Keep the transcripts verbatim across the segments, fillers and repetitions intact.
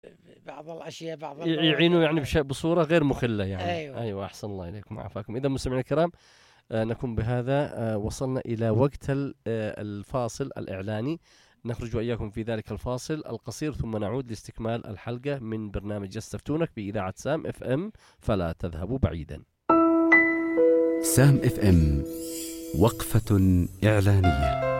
بعض الأشياء بعض يعينوا يعني بشيء بصورة غير مخلة يعني. أيوة, أيوة أحسن الله إليكم وعافاكم. إذا مستمعينا الكرام آه نكون بهذا آه وصلنا إلى وقت آه الفاصل الإعلاني. نخرج وإياكم في ذلك الفاصل القصير ثم نعود لاستكمال الحلقة من برنامج يستفتونك بإذاعة سام اف ام، فلا تذهبوا بعيدا. سام اف ام وقفة إعلانية.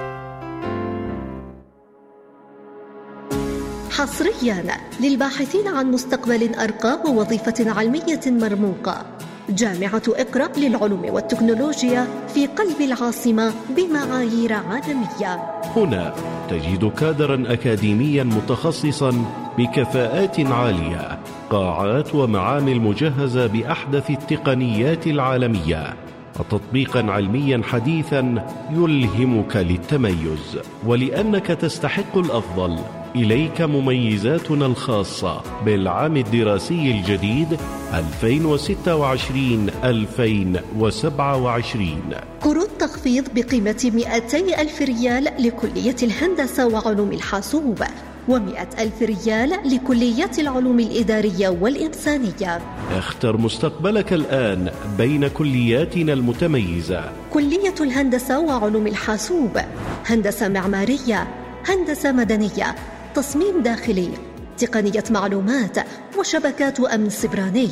حصريا للباحثين عن مستقبل أرقى ووظيفة علمية مرموقة، جامعة اقرأ للعلوم والتكنولوجيا في قلب العاصمة بمعايير عالمية. هنا تجد كادرا أكاديميا متخصصا بكفاءات عالية، قاعات ومعامل مجهزة بأحدث التقنيات العالمية، وتطبيقا علميا حديثا يلهمك للتميز. ولأنك تستحق الأفضل، إليك مميزاتنا الخاصة بالعام الدراسي الجديد ألفين وستة وعشرين ألفين وسبعة وعشرين. قروض تخفيض بقيمة مئتي ألف ريال لكلية الهندسة وعلوم الحاسوب، ومئة ألف ريال لكلية العلوم الإدارية والإنسانية. اختر مستقبلك الآن بين كلياتنا المتميزة: كلية الهندسة وعلوم الحاسوب، هندسة معمارية، هندسة مدنية، تصميم داخلي، تقنية معلومات وشبكات أمن سبراني.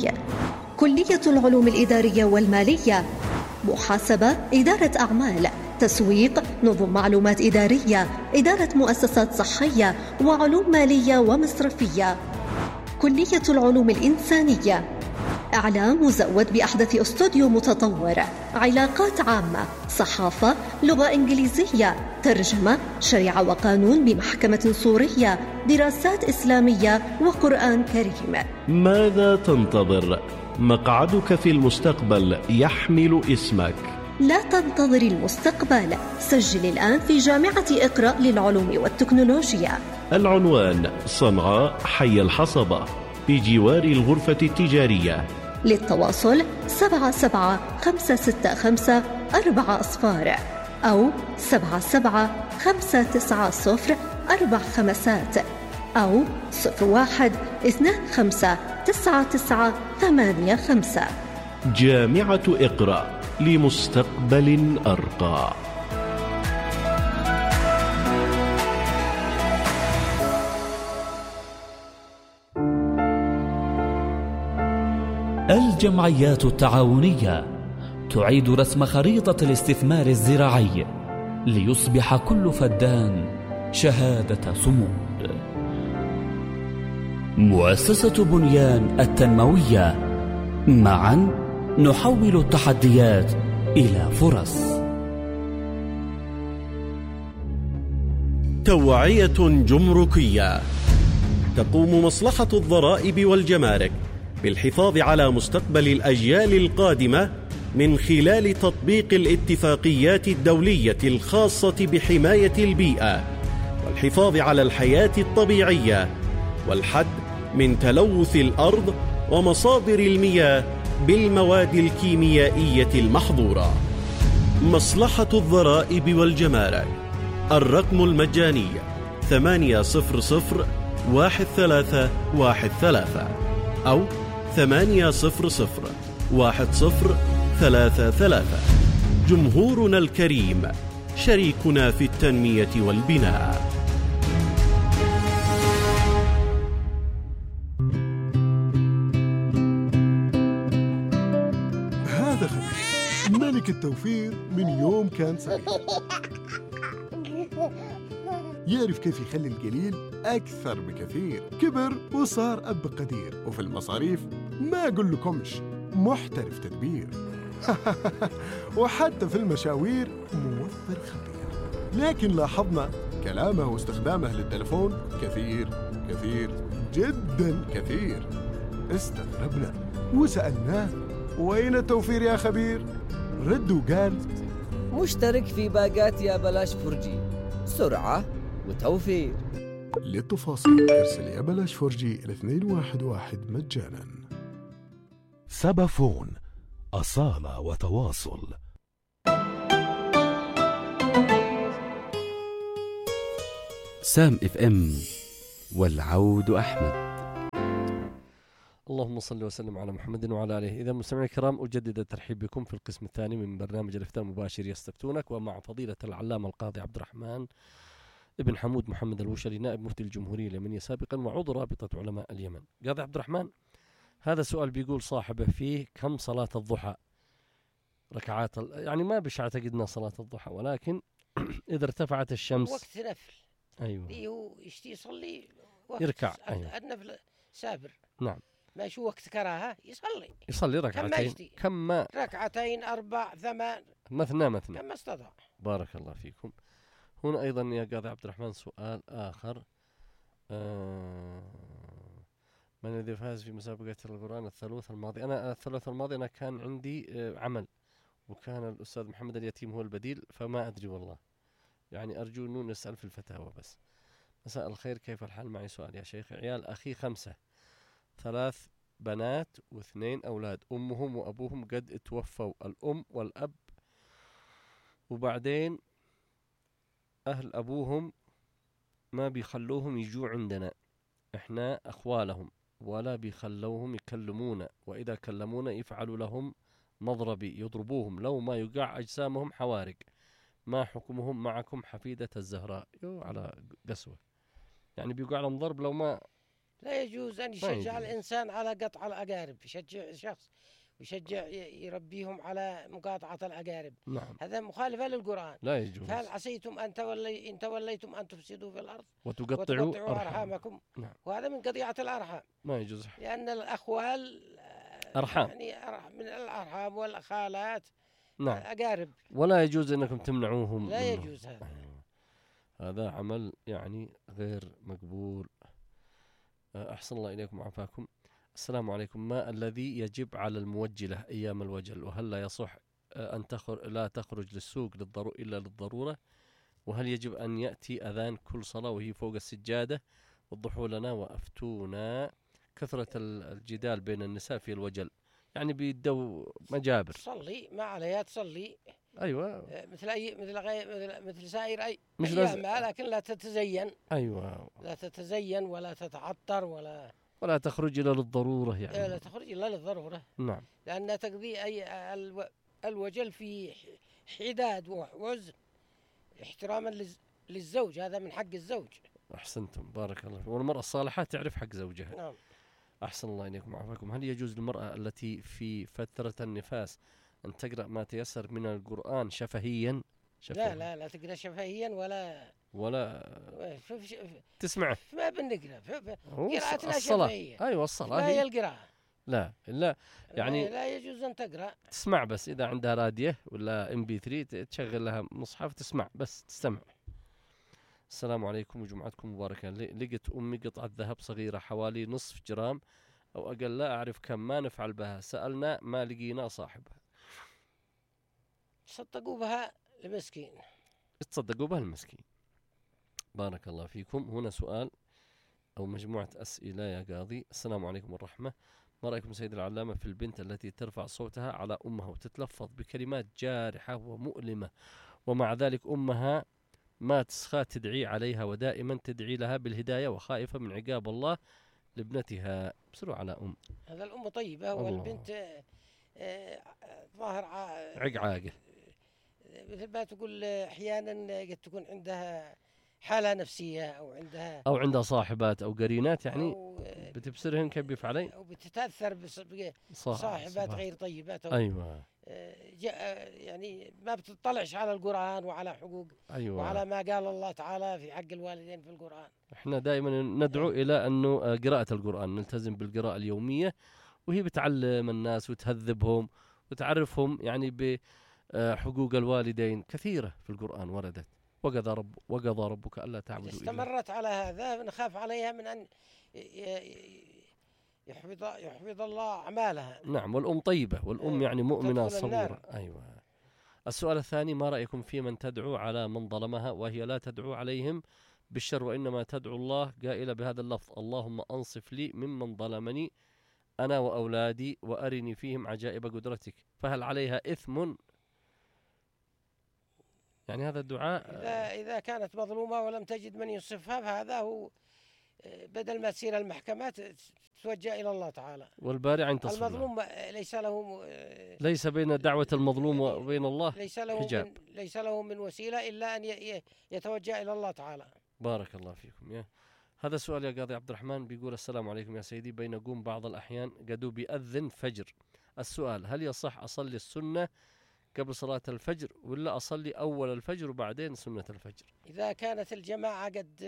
كلية العلوم الإدارية والمالية، محاسبة، إدارة أعمال، تسويق، نظم معلومات إدارية، إدارة مؤسسات صحية، وعلوم مالية ومصرفية. كلية العلوم الإنسانية، إعلام مزود بأحدث استوديو متطور، علاقات عامة، صحافة، لغة إنجليزية، ترجمة، شريعة وقانون بمحكمة سورية، دراسات إسلامية وقرآن كريم. ماذا تنتظر؟ مقعدك في المستقبل يحمل اسمك. لا تنتظر المستقبل، سجل الآن في جامعة اقرأ للعلوم والتكنولوجيا. العنوان: صنعاء، حي الحصبة، بجوار الغرفة التجارية. للتواصل سبعة سبعة خمسة ستة خمسة أربعة أصفار أو سبعة سبعة خمسة تسعة صفر أربع خمسات أو صفر واحد اثنان خمسة تسعة تسعة ثمانية خمسة. جامعة اقرأ لمستقبل أرقى. الجمعيات التعاونية تعيد رسم خريطة الاستثمار الزراعي ليصبح كل فدان شهادة صمود. مؤسسة بنيان التنموية، معا نحول التحديات إلى فرص. توعية جمركية. تقوم مصلحة الضرائب والجمارك بالحفاظ على مستقبل الأجيال القادمة من خلال تطبيق الاتفاقيات الدولية الخاصة بحماية البيئة والحفاظ على الحياة الطبيعية والحد من تلوث الأرض ومصادر المياه بالمواد الكيميائية المحظورة. مصلحة الضرائب والجمارك. الرقم المجاني ثمانية صفر صفر واحد ثلاثة واحد ثلاثة أو ثمانية صفر صفر واحد صفر ثلاثة ثلاثة. جمهورنا الكريم شريكنا في التنمية والبناء. هذا خبير ملك التوفير من يوم كان صغير، يعرف كيف يخلي القليل أكثر بكثير. كبر وصار أب قدير، وفي المصاريف ما أقول لكمش محترف تدبير. وحتى في المشاوير موفر خبير. لكن لاحظنا كلامه واستخدامه للتلفون كثير كثير جدا كثير. استغربنا وسألناه: وين التوفير يا خبير؟ رد وقال: مشترك في باقات يا بلاش فرجي، سرعة وتوفير. للتفاصيل ارسل يا بلاش فرجي إلى اثنين واحد واحد مجانا. سبافون، أصالة وتواصل. سام اف ام والعود أحمد. اللهم صل وسلم على محمد وعلى آله. إذا مستمعينا الكرام أجدد الترحيب بكم في القسم الثاني من برنامج الإفتاء المباشر يستفتونك، ومع فضيلة العلامة القاضي عبد الرحمن ابن حمود محمد الوشري نائب مفتي الجمهورية اليمنية سابقا وعضو رابطة علماء اليمن. قاضي عبد الرحمن، هذا سؤال بيقول صاحبه فيه: كم صلاة الضحى ركعات؟ يعني ما بش اعتقدنا صلاة الضحى، ولكن إذا ارتفعت الشمس وقت نفل. أيوة. اللي هو يشتي يصلي وقت يركع. أيوة. النفل سابر. نعم. ما شو وقت كراهة يصلي. يصلي ركعتين. كم, كم ما ركعتين أربع ثمان مثنى مثنى. كم استطاع. بارك الله فيكم. هنا أيضا يا قاضي عبد الرحمن سؤال آخر. آه من الذي فاز في مسابقة القرآن الثلاث الماضي؟ أنا الثلاث الماضي أنا كان عندي آه عمل، وكان الأستاذ محمد اليتيم هو البديل، فما أدري والله، يعني أرجو أنه نسأل في الفتاوى بس. مساء الخير، كيف الحال؟ معي سؤال يا شيخ. عيال أخي خمسة، ثلاث بنات واثنين أولاد، أمهم وأبوهم قد توفوا، الأم والأب، وبعدين أهل أبوهم ما بيخلوهم يجوا عندنا، إحنا أخوالهم، ولا بيخلوهم يكلمونا، وإذا كلمونا يفعلوا لهم مضربي، يضربوهم لو ما يقع أجسامهم حوارق. ما حكمهم معكم حفيدة الزهراء؟ يو على قسوة، يعني بيقع لهم ضرب لو ما. لا يجوز أن يشجع الإنسان على قطع الأقارب، يشجع شخص ويشجع يربيهم على مقاطعة الأقارب. نعم. هذا مخالفة للقرآن. لا يجوز. فهل عسيتم أن تولي إن توليتم أن تفسدوا في الأرض وتقطعوا, وتقطعوا أرحامكم؟ نعم. وهذا من قطيعة الأرحام. ما يجوز. لأن الأخوال أرحام، يعني من الأرحام والخالات. نعم. أقارب. ولا يجوز أنكم تمنعوهم. لا يجوز هذا. هذا عمل يعني غير مقبول. أحسن الله إليكم وعافاكم. السلام عليكم. ما الذي يجب على الموجلة أيام الوجل؟ وهل لا يصح أن تخرج لا تخرج للسوق للضرو إلا للضرورة؟ وهل يجب أن يأتي أذان كل صلاة وهي فوق السجادة؟ وضحوا لنا وأفتونا. كثرة الجدال بين النساء في الوجل، يعني بيدوا مجابر. تصلي ما عليها تصلي. أيوة. مثل أي مثل غير مثل, مثل سائر أي مش أيام، لكن لا تتزين. أيوة. لا تتزين ولا تتعطر ولا ولا تخرج إلا للضرورة، يعني لا تخرج إلا للضرورة. نعم. لأن تقضي أي الو... الوجل في حداد وحوزن احتراما للزوج، هذا من حق الزوج. أحسنتم، بارك الله فيكم. والمرأة الصالحة تعرف حق زوجها. نعم. أحسن الله إليكم وعافاكم. هل يجوز للمرأة التي في فترة النفاس أن تقرأ ما تيسر من القرآن شفهيا؟ شفهيا. لا لا لا تقرأ شفهيا ولا ولا ف... ف... تسمع. ما بنقرأ ف... قراءتنا شفهية. أيوة الصلاة لا هي القراءة. لا لا يعني لا يجوز أن تقرأ، تسمع بس. إذا عندها رادية ولا ام بي ثلاثة تشغل لها مصحف تسمع بس، تستمع. السلام عليكم وجمعتكم مباركة. لقيت أمي قطعة ذهب صغيرة حوالي نصف جرام أو أقل، لا أعرف كم، ما نفعل بها؟ سألنا ما لقينا صاحبها. تصدقوا بها المسكين. تصدقوا بها المسكين. بارك الله فيكم. هنا سؤال أو مجموعة أسئلة يا قاضي. السلام عليكم والرحمة. ما رأيكم سيد العلامة في البنت التي ترفع صوتها على أمها وتتلفظ بكلمات جارحة ومؤلمة، ومع ذلك أمها ما تسخى تدعي عليها ودائما تدعي لها بالهداية وخائفة من عقاب الله لابنتها؟ بسروا على أم. هذا الأم طيبة والبنت ظاهر عقعاقة، مثل ما تقول أحيانا قد تكون عندها حالة نفسية أو عندها أو عندها صاحبات أو قرينات، يعني أو بتبصرهن كيف بيفعلين أو بتتأثر بصاحبات غير طيبات. أيوة. يعني ما بتطلعش على القرآن وعلى حقوق. أيوة. وعلى ما قال الله تعالى في حق الوالدين في القرآن. احنا دائما ندعو أيوة. إلى أنه قراءة القرآن نلتزم بالقراءة اليومية، وهي بتعلم الناس وتهذبهم وتعرفهم يعني بحقوق الوالدين. كثيرة في القرآن وردت. وقضى رب وقضى ربك ألا تعبدوا إلا. استمرت على هذا نخاف عليها من أن يحفظ يحفظ الله أعمالها. نعم. والأم طيبة، والأم يعني مؤمنة صبورة. أيوة. السؤال الثاني: ما رأيكم في من تدعو على من ظلمها وهي لا تدعو عليهم بالشر وإنما تدعو الله قائلة بهذا اللفظ: اللهم أنصف لي ممن ظلمني أنا وأولادي وأرني فيهم عجائب قدرتك؟ فهل عليها إثم؟ يعني هذا الدعاء إذا إذا كانت مظلومة ولم تجد من ينصفها فهذا هو بدل ما تصير المحكمات توجه إلى الله تعالى. والباري عن تصفيق المظلوم ليس له ليس بين دعوة المظلوم وبين الله ليس له حجاب. من ليس له من وسيلة إلا أن يتوجه إلى الله تعالى. بارك الله فيكم. يا هذا سؤال يا قاضي عبد الرحمن، بيقول السلام عليكم يا سيدي، بين أقوم بعض الأحيان قدو بيأذن فجر. السؤال: هل يصح أصلي السنة قبل صلاة الفجر ولا أصلي أول الفجر وبعدين سنة الفجر؟ إذا كانت الجماعة قد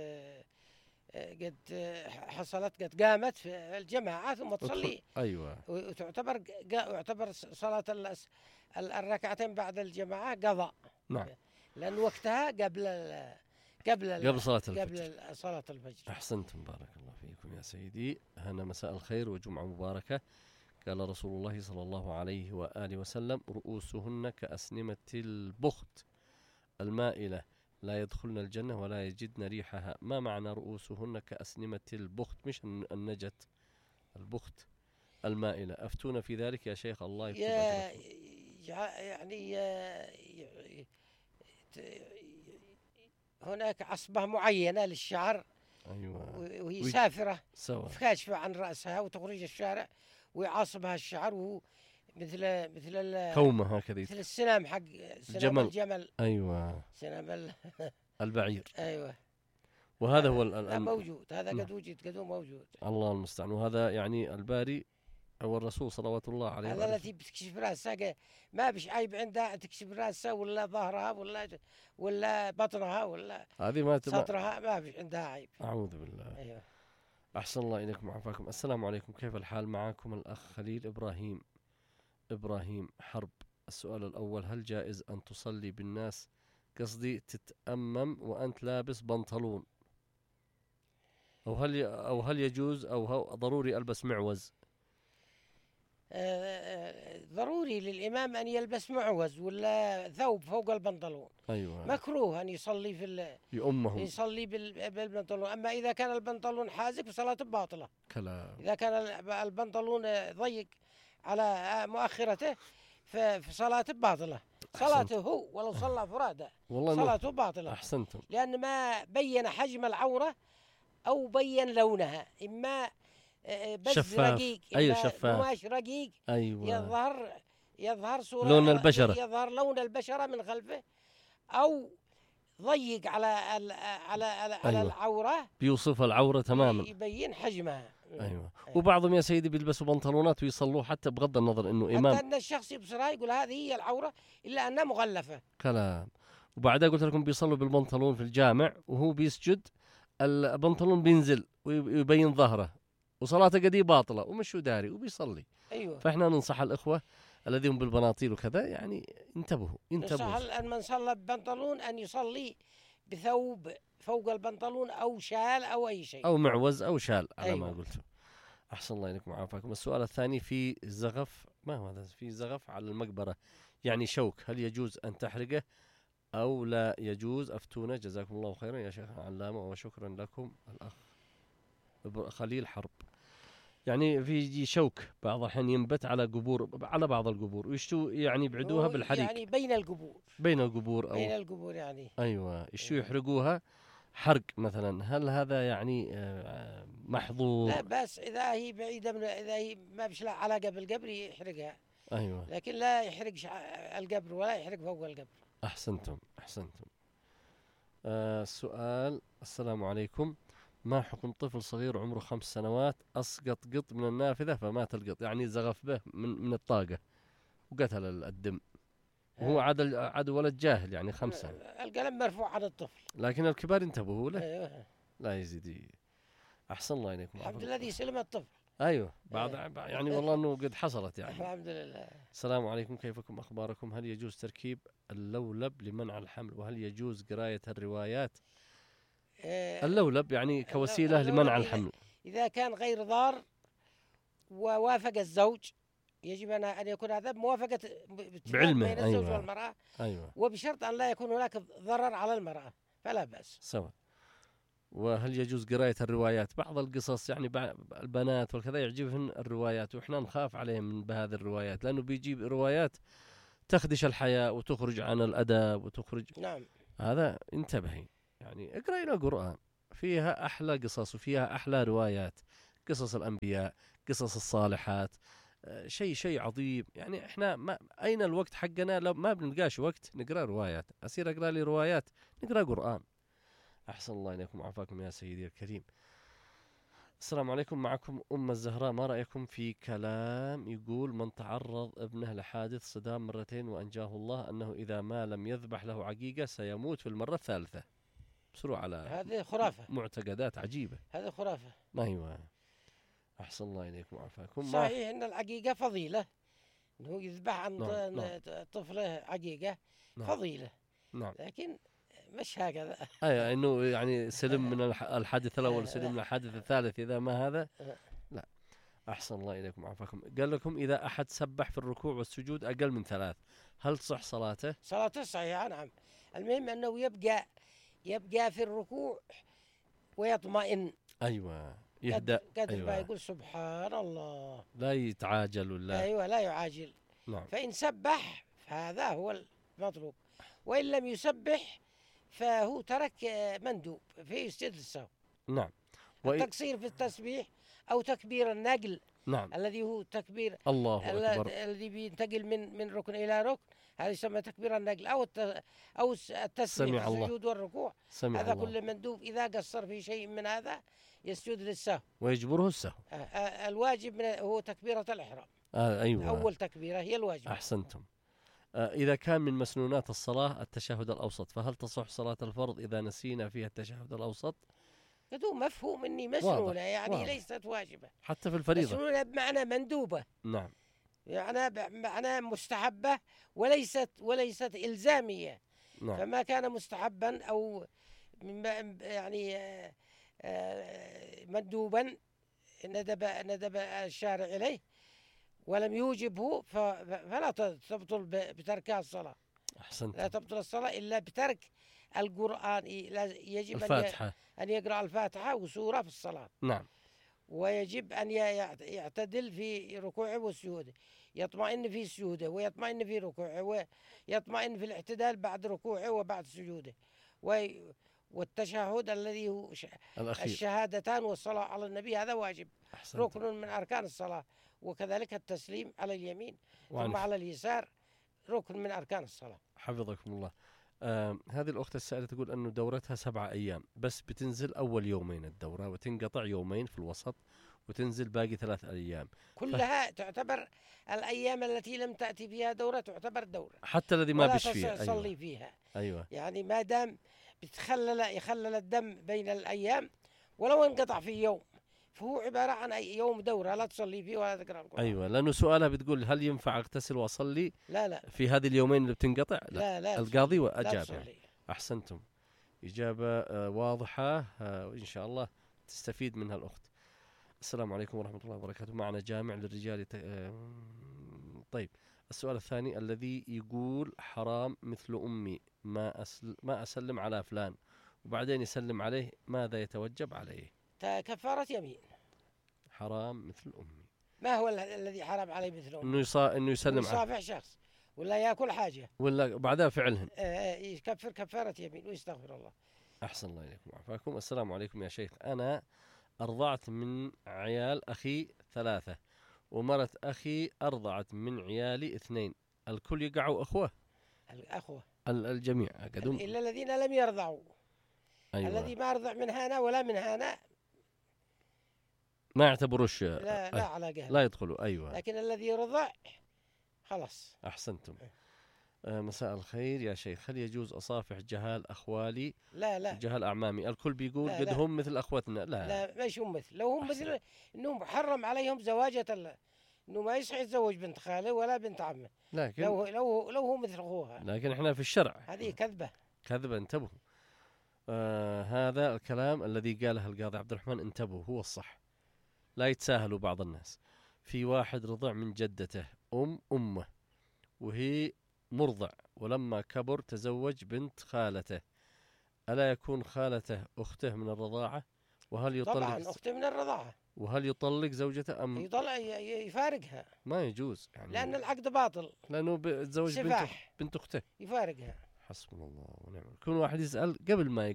قد حصلت قد قامت في الجماعة ثم تصلي، أيوة، وتعتبر يعتبر صلاة الركعتين بعد الجماعة قضاء. نعم، لأن وقتها قبل قبل قبل صلاة الفجر. قبل صلاة الفجر. أحسنتم، بارك الله فيكم يا سيدي. هنا مساء الخير وجمعة مباركة. قال رسول الله صلى الله عليه وآله وسلم: رؤوسهن كأسنمة البخت المائلة لا يدخلن الجنة ولا يجدن ريحها. ما معنى رؤوسهن كأسنمة البخت؟ مش النجت، البخت المائلة. أفتونا في ذلك يا شيخ، الله يكتب أجركم. يعني هناك عصبة معينة للشعر، أيوة، وهي سافرة سوا كاشفة عن رأسها وتخرج الشارع ويعاصبها الشعر، وهو مثل مثل كومة هكذا، مثل السنام حق الجمل. الجمل. أيوة، سنام البعير. أيوة، وهذا هو الآن موجود، هذا قد وجد، قد موجود. الله المستعان. وهذا يعني الباري أو الرسول صلوات الله عليه هذا التي بتكشف رأسها، ما بش عيب عندها تكشف رأسها ولا ظهرها ولا ولا بطنها ولا هذه ما سطرها، ما بش عندها عيب. أعوذ بالله. أيوة. أحسن الله إليكم وعافاكم. السلام عليكم، كيف الحال؟ معكم الأخ خليل إبراهيم إبراهيم حرب. السؤال الأول: هل جائز أن تصلي بالناس، قصدي تتأمم وأنت لابس بنطلون، أو هل أو هل يجوز أو ضروري ألبس معوز؟ آه ضروري للإمام أن يلبس معوز ولا ثوب فوق البنطلون. أيوة. مكروه أن يصلي في يؤمهم يصلي بالبنطلون. أما إذا كان البنطلون حازق فصلاته باطلة. كلام. إذا كان البنطلون ضيق على مؤخرته فصلاته باطلة. صلاته هو ولو صلى فرادى صلاته باطلة. أحسنتم. لأن ما بين حجم العورة أو بين لونها، إما بس شفاف. رقيق، أيوة شفاف، قماش رقيق، أيوة، يظهر يظهر صورة لون البشرة، يظهر لون البشرة من خلفه، أو ضيق على على على, على أيوة. العورة، بيوصف العورة تماما، يبين حجمها. أيوة. أيوة. وبعضهم يا سيدي بيلبسوا بنطلونات ويصلوا حتى بغض النظر إنه إمام، حتى أن الشخص يبصرها يقول هذه هي العورة إلا أنها مغلفة. كلام. وبعدها قلت لكم بيصلوا بالبنطلون في الجامع وهو بيسجد البنطلون بينزل ويبين ظهره وصلاته قدي باطلة ومش داري وبيصلي. أيوة. فإحنا ننصح الإخوة الذين بالبناطيل وكذا يعني انتبهوا انتبهوا. ننصح أن من صلى ببنطلون أن يصلي بثوب فوق البنطلون أو شال أو أي شيء، أو معوز أو شال على أيوة. ما قلت. أحسن الله إليكم وعافاكم. السؤال الثاني: في زغف، ما هو هذا؟ في زغف على المقبرة يعني شوك، هل يجوز أن تحرقه أو لا يجوز؟ أفتونا جزاكم الله خيرا يا شيخ علامة، وشكرا لكم الأخ خليل حرب. يعني في شوك بعض الحين ينبت على قبور، على بعض القبور، ويشتو يعني يبعدوها بالحريق، يعني بين القبور بين القبور أو بين القبور يعني أيوة، يشتو يحرقوها حرق مثلا. هل هذا يعني محظور؟ لا بس إذا هي بعيدة من، إذا هي ما بش لها علاقة بالقبر يحرقها. أيوة. لكن لا يحرق القبر ولا يحرق فوق القبر. أحسنتم أحسنتم. آه السؤال: السلام عليكم، ما حكم طفل صغير عمره خمس سنوات أسقط قط من النافذة فمات القط، يعني زغف به من من الطاقة وقتل الدم، وهو عاد عاد ولد جاهل يعني خمسة. القلم مرفوع عن الطفل، لكن الكبار انتبهوا له. أيوة. لا يزيد. أحسن الله إليكم. الحمد لله الذي سلم الطفل. أيوة بعد أيوة. يعني والله أنه قد حصلت يعني. الحمد لله. السلام عليكم، كيفكم أخباركم؟ هل يجوز تركيب اللولب لمنع الحمل؟ وهل يجوز قراية الروايات؟ اللولب يعني كوسيلة لمنع الحمل إذا كان غير ضار ووافق الزوج، يجب أن يكون هذا موافقة بعلمه بين الزوج أيوة. والمرأة، أيوة. وبشرط أن لا يكون هناك ضرر على المرأة فلا بأس. سوا. وهل يجوز قراية الروايات؟ بعض القصص يعني البنات والكذا يعجبهن الروايات، وإحنا نخاف عليهم بهذه الروايات لأنه بيجيب روايات تخدش الحياة وتخرج عن الأدب وتخرج. نعم. هذا انتبهي، يعني اقرأي له قرآن فيها أحلى قصص وفيها أحلى روايات، قصص الأنبياء، قصص الصالحات، شيء شيء عظيم. يعني احنا ما أين الوقت حقنا؟ لو ما بنلقاش وقت نقرأ روايات، أصير أقرأ لي روايات، نقرأ قرآن. أحسن الله إليكم وعافاكم يا سيدي الكريم. السلام عليكم، معكم أم الزهراء، ما رأيكم في كلام يقول من تعرض ابنه لحادث صدام مرتين وأنجاه الله أنه إذا ما لم يذبح له عقيقة سيموت في المرة الثالثة؟ بسرعة على هذه خرافة، معتقدات عجيبة. هذه خرافة. أيوة. أحسن الله إليكم وعافاكم. صحيح أن العقيقة فضيلة، أنه يذبح عن نعم. نعم. طفله عقيقة نعم. فضيلة. نعم. لكن مش هكذا. أي إنه يعني سلم من الحادث الأول سلم من الحادث الثالث إذا ما هذا لا. أحسن الله إليكم وعافاكم. قال لكم إذا أحد سبح في الركوع والسجود أقل من ثلاث هل تصح صلاته؟ صلاته صحيحة نعم. المهم أنه يبقى يبقى في الركوع ويطمئن. أيوة يهدأ. قد أيوة. ما يقول سبحان الله، لا يتعاجل ولا. أيوة لا يعاجل. نعم. فإن سبح فهذا هو المطلوب، وإن لم يسبح فهو ترك مندوب في يسجد للسهو. نعم. التقصير في التسبيح أو تكبير النقل. نعم. الذي هو تكبير الله أكبر الذي بينتقل من من ركن إلى ركن، هذا يسمى تكبير النقل أو الت... أو التسبيح في السجود والركوع. هذا كل مندوب إذا قصر في شيء من هذا يسجد للسهو ويجبره السهو. آه آه الواجب من هو تكبيرة الإحرام. آه أيوة. أول تكبيرة هي الواجب. أحسنتم. آه إذا كان من مسنونات الصلاة التشهد الأوسط فهل تصح صلاة الفرض إذا نسينا فيها التشهد الأوسط؟ هذا مفهوم إني مسنونة يعني واضح. ليست واجبة حتى في الفريضة. مسنونة بمعنى مندوبة. نعم. يعني بمعنى مستحبة وليست وليست إلزامية. نعم. فما كان مستحبا أو يعني مندوبا ندب ندب الشارع إليه ولم يوجبه فلا تبطل بتركها الصلاة. أحسنت. لا تبطل الصلاة إلا بترك القرآن. يجب الفاتحة. أن يقرأ الفاتحة وسورة في الصلاة. نعم. ويجب أن يعتدل في ركوعه وسجوده، يطمئن في سجوده ويطمئن في ركوعه ويطمئن في الاعتدال بعد ركوعه وبعد سجوده. والتشهد الذي هو الأخير. الشهادتان والصلاة على النبي هذا واجب. أحسنت. ركن من أركان الصلاة. وكذلك التسليم على اليمين ثم على اليسار ركن من أركان الصلاة. حفظكم الله. آه هذه الأخت السائلة تقول أنه دورتها سبعة أيام بس بتنزل أول يومين الدورة وتنقطع يومين في الوسط وتنزل باقي ثلاث أيام كلها ف... تعتبر الأيام التي لم تأتي فيها دورة تعتبر دورة حتى الذي ما بش فيها تصلي أيوة. فيها أيوة. يعني ما دام بتخلل يخلل الدم بين الأيام ولو انقطع في يوم فهو عبارة عن أي يوم دورة لا تصلي فيه ولا تقرأ القرآن. أيوة لأنه سؤالها بتقول هل ينفع أغتسل وأصلي؟ لا لا في هذه اليومين اللي بتنقطع؟ لا, لا, لا القاضي وأجاب يعني. أحسنتم. إجابة آه واضحة آه وإن شاء الله تستفيد منها الأخت. السلام عليكم ورحمة الله وبركاته. معنا جامع للرجال ت... آه طيب السؤال الثاني الذي يقول حرام مثل أمي ما أسل... ما أسلم على فلان وبعدين يسلم عليه ماذا يتوجب عليه؟ كفارة يمين. حرام مثل أمي. ما هو الذي حرام عليه مثل أمي؟ إنه يصا... إنه يسلم يصافح شخص ولا يأكل حاجة ولا بعدها فعلهن. آه يكفر كفارة يمين ويستغفر الله. أحسن الله إليكم وعافاكم. السلام عليكم يا شيخ. أنا أرضعت من عيال أخي ثلاثة ومرت أخي أرضعت من عيالي اثنين الكل يقعوا أخوة؟ الأخوة الجميع قدوم إلا الذين لم يرضعوا. أيوة. الذي ما رضع من هنا ولا من هنا ما يعتبروش لا, لا علاقة لا يدخلوا. أيوة. لكن الذي رضع خلاص. أحسنتم. آه مساء الخير يا شيخ. هل يجوز أصافح جهال أخوالي؟ لا لا جهال أعمامي. الكل بيقول لا قد لا. هم مثل أخوتنا. لا لا مش هم مثل. لو هم مثل إنه محرم عليهم زواجة الله إنه ما يصح يتزوج بنت خاله ولا بنت عمه. لكن لو لو لو هو مثل أخوها. لكن إحنا في الشرع هذه كذبة. كذبة انتبهوا. آه هذا الكلام الذي قاله القاضي عبد الرحمن انتبهوا هو الصح. لا يتساهلوا بعض الناس. في واحد رضع من جدته أم أمه وهي مرضع ولما كبر تزوج بنت خالته ألا يكون خالته أخته من الرضاعة؟ وهل يطلق طبعا أخته من الرضاعة. وهل يطلق زوجته أم يطلق يفارقها؟ ما يجوز يعني لأن العقد باطل لأنه بتزوج بنت بنت أخته يفارقها. حسبنا الله ونعم. كل واحد يسأل قبل ما يقبل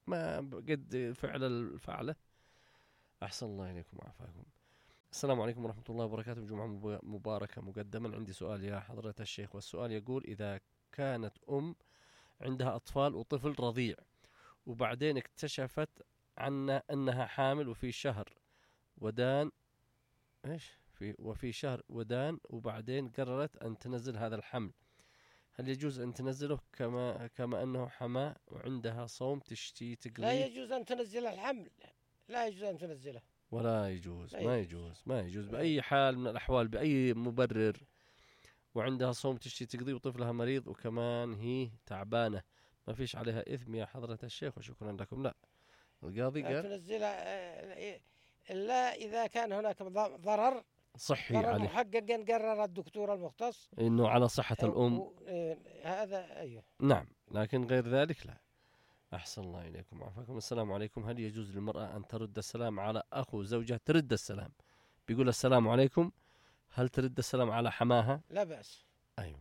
ما قد فعل الفعلة. أحسن الله إليكم وعافاكم. السلام عليكم ورحمة الله وبركاته. جمعة مباركة مقدما. عندي سؤال يا حضرة الشيخ، والسؤال يقول: إذا كانت أم عندها أطفال وطفل رضيع، وبعدين اكتشفت عنا أنها حامل وفي شهر ودان إيش في وفي شهر ودان وبعدين قررت أن تنزل هذا الحمل، هل يجوز أن تنزله كما كما أنه حماة وعندها صوم تشتي تقليه؟ لا يجوز أن تنزل الحمل، لا يجوز أن تنزله، ولا يجوز، ما يجوز ما يجوز بأي حال من الأحوال بأي مبرر، وعندها صوم تشتي تقضي وطفلها مريض وكمان هي تعبانة، ما فيش عليها إثم يا حضرة الشيخ وشكرا لكم. لا، القاضي قال تنزلها إلا إذا كان هناك ضرر صحي ضرر عليه محققا قرر الدكتور المختص إنه على صحة الأم، هذا أيوه نعم، لكن غير ذلك لا. أحسن الله إليكم وعافاكم. السلام عليكم، هل يجوز للمرأة أن ترد السلام على أخو زوجها؟ ترد السلام، بيقول السلام عليكم، هل ترد السلام على حماها؟ لا بأس. أيوة،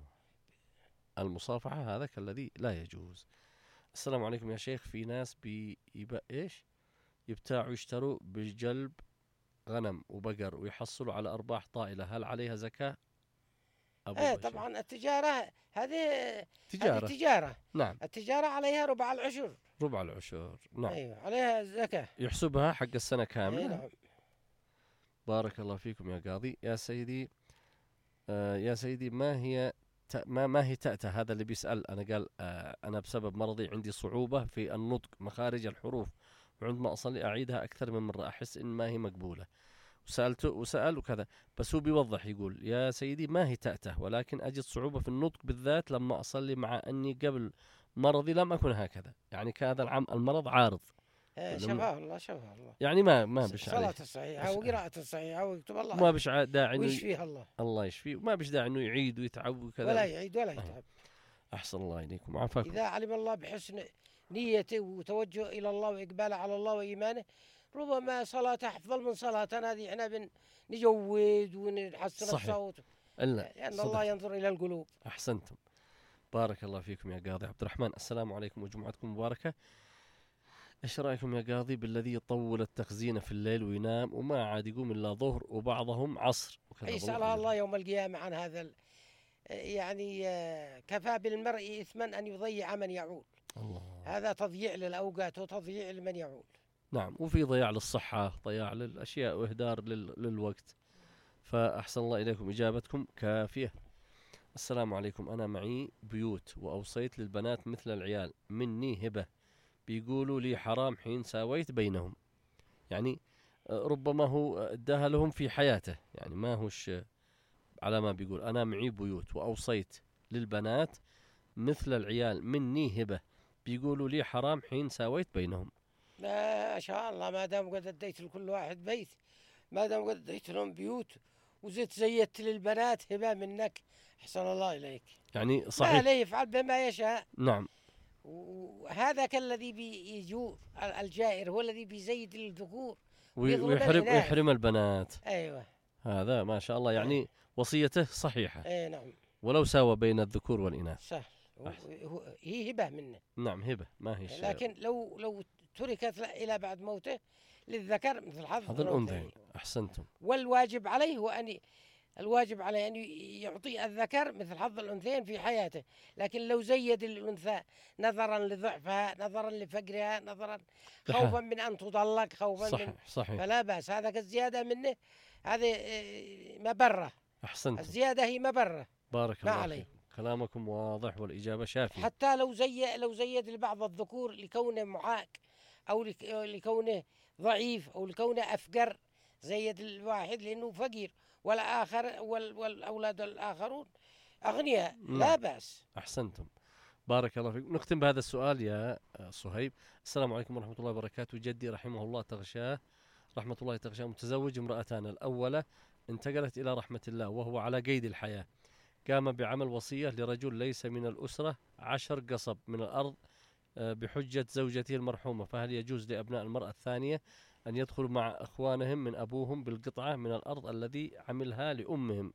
المصافحة هذا الذي لا يجوز. السلام عليكم يا شيخ، في ناس بيبقى إيش يبتاعوا يشتروا بالجلب غنم وبقر ويحصلوا على أرباح طائلة، هل عليها زكاة؟ أبو ايه بشر. طبعا التجارة هذه تجارة. تجارة نعم، التجارة عليها ربع العشر ربع العشر نعم، أيوة عليها زكاة يحسبها حق السنة كاملة. أيه نعم. بارك الله فيكم يا قاضي. يا سيدي آه يا سيدي ما هي ما ما هي تأتى؟ هذا اللي بيسأل. أنا قال آه أنا بسبب مرضي عندي صعوبة في النطق مخارج الحروف، وعندما أصلي أعيدها أكثر من مرة أحس إن ما هي مقبولة، وسألته وسأل وكذا، بس هو بيوضح يقول: يا سيدي ما هي تأته، ولكن أجد صعوبة في النطق بالذات لما أصلي، مع أني قبل مرضي لم أكن هكذا، يعني كهذا العام المرض عارض. شفاه الله شفاه الله، يعني ما ما بش عليه صلاة الصحيحة وقراءة الصحيحة ويكتب الله، ما بش داعي إنه ويشفيه الله الله يشفيه، وما بش داعي إنه يعيد ويتعب وكذا، ولا يعيد ولا يتعب. أحسن الله إليكم وعافاكم. إذا علم الله بحسن نيته وتوجه إلى الله وإقباله على الله وإيمانه، ربما صلاته أفضل من صلاتنا هذه. إحنا بنجود ونحسن الصوت، لأن الله ينظر إلى القلوب. أحسنتم، بارك الله فيكم يا قاضي عبد الرحمن. السلام عليكم وجمعتكم مباركة. إيش رأيكم يا قاضي بالذي يطول التخزين في الليل وينام وما عاد يقوم إلا ظهر وبعضهم عصر وكذا؟ يسألها الله يوم القيامة عن هذا. يعني كفى بالمرء إثما أن يضيع من يعول. الله. هذا تضييع للأوقات وتضييع لمن يعول. نعم، وفي ضياع للصحة، ضياع للأشياء وإهدار لل... للوقت. فأحسن الله إليكم، إجابتكم كافية. السلام عليكم، أنا معي بيوت وأوصيت للبنات مثل العيال مني هبة، بيقولوا لي حرام حين ساويت بينهم، يعني ربما هو اداها لهم في حياته، يعني ما هوش على ما بيقول. أنا معي بيوت وأوصيت للبنات مثل العيال مني هبة، بيقولوا لي حرام حين ساويت بينهم. ما شاء الله، ما دام قد اديت لكل واحد بيت، ما دام قد اديت لهم بيوت وزدت زيدت للبنات هبة منك، أحسن الله إليك. يعني صحيح، ما لا يفعل بما يشاء. نعم. وهذا كالذي بيجور الجائر هو الذي بيزيد للذكور ويحرم ويحرم البنات. أيوة، هذا ما شاء الله، يعني أيوة. وصيته صحيحة. أي نعم، ولو ساوى بين الذكور والإناث سهل. هي هبة منه. نعم، هبة ما هي شيء. لكن لو لو تركت إلى بعد موته للذكر مثل حظ الأنثيين. أحسنتم. والواجب عليه هو أن الواجب عليه أن يعطي الذكر مثل حظ الأنثيين في حياته، لكن لو زيد الأنثى نظرا لضعفها، نظرا لفقرها، نظرا خوفا من أن تضلق، خوفا صحيح من صحيح. فلا بأس. هذا كالزيادة منه، هذه مبرة. أحسنتم. الزيادة هي مبرة. بارك الله عليه. كلامكم واضح والإجابة شافية. حتى لو زي لو زيد لبعض الذكور لكونه معاق أو لكونه ضعيف أو لكونه أفقر، زيد الواحد لأنه فقير والآخر والأولاد الآخرون أغنياء، لا بأس. أحسنتم، بارك الله فيكم. نختم بهذا السؤال يا صهيب. السلام عليكم ورحمة الله وبركاته. جدي رحمه الله تغشاه رحمة الله تغشاه متزوج امرأتان، الأولى انتقلت إلى رحمة الله وهو على قيد الحياة، قام بعمل وصية لرجل ليس من الأسرة عشر قصب من الأرض بحجة زوجته المرحومة، فهل يجوز لأبناء المرأة الثانية أن يدخلوا مع أخوانهم من أبوهم بالقطعة من الأرض الذي عملها لأمهم؟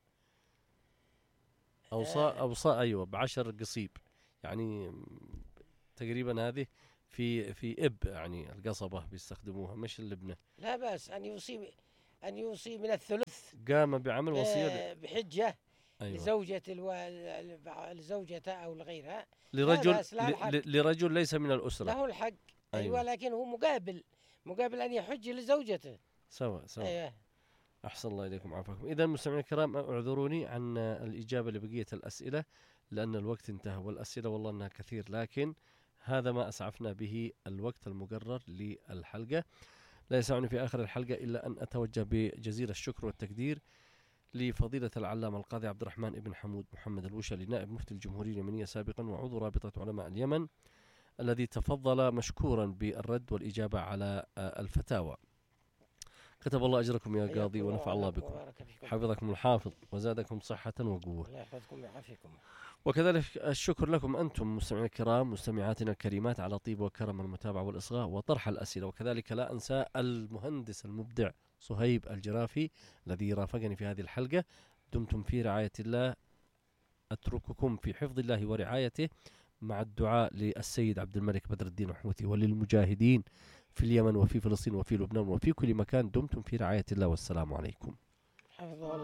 أوصى أوصى أيوة بعشر قصيب، يعني تقريبا هذه في في إب يعني القصبة بيستخدموها مش اللبنة. لا بأس أن يوصي أن يوصي من الثلث قام بعمل وصية بحجة أيوة. لزوجة الو... لزوجته أو لغيرها لرجل ل... لرجل ليس من الأسرة له الحق. أيوة. أيوة لكن هو مقابل مقابل أن يحج لزوجته. سواء سواء. أيوة. أحسن الله إليكم عافاكم. إذا مستمعينا الكرام اعذروني عن الإجابة لبقية الأسئلة لأن الوقت انتهى، والأسئلة والله أنها كثير، لكن هذا ما أسعفنا به الوقت المقرر للحلقة. لا يسعني في آخر الحلقة إلا أن أتوجه بجزيل الشكر والتقدير لفضيلة العلامة القاضي عبد الرحمن بن حمود محمد الوشلي نائب مفتي الجمهورية اليمنية سابقا وعضو رابطة علماء اليمن، الذي تفضل مشكورا بالرد والإجابة على الفتاوى. كتب الله أجركم يا قاضي ونفع الله بكم، حفظكم الحافظ وزادكم صحة وقوة. الله يحفظكم ويعافيكم. وكذلك الشكر لكم أنتم مستمعين الكرام مستمعاتنا الكريمات على طيب وكرم المتابعة والإصغاء وطرح الأسئلة. وكذلك لا أنسى المهندس المبدع صهيب الجرافي الذي رافقني في هذه الحلقة. دمتم في رعاية الله، أترككم في حفظ الله ورعايته مع الدعاء للسيد عبد الملك بدر الدين الحوثي وللمجاهدين في اليمن وفي فلسطين وفي لبنان وفي كل مكان. دمتم في رعاية الله والسلام عليكم.